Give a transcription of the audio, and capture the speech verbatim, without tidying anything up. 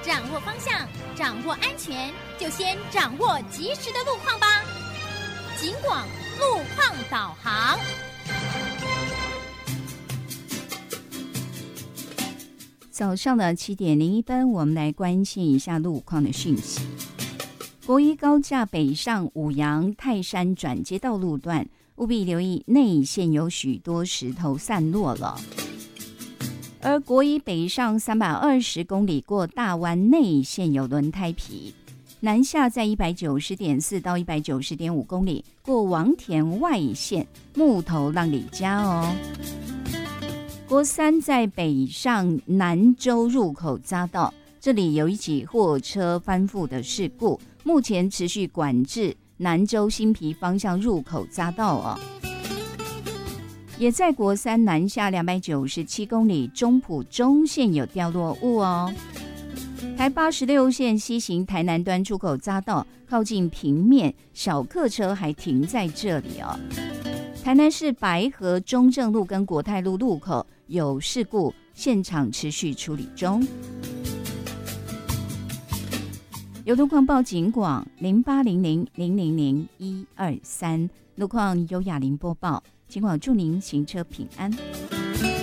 掌握方向，掌握安全，就先掌握及时的路况吧。警广路况导航。 早上的七点零一分，我们来关心一下路况的讯息。国一高架北上五杨泰山转接道路段，务必留意内线有许多石头散落了。而国一北上三百二十公里过大湾内线有轮胎皮，南下在一百九十点四到一百九十点五公里过王田外线木头浪里家哦。国三在北上南州入口匝道，这里有一起货车翻覆的事故，目前持续管制南州新皮方向入口匝道哦。也在国三南下两百九十七公里中埔中线有掉落物哦。台八十六线西行台南端出口匝道靠近平面，小客车还停在这里哦。台南市白河中正路跟国泰路路口有事故，现场持续处理中。有路况报警广零八零零零零零一二三，路况由雅玲播报。警广祝您行车平安。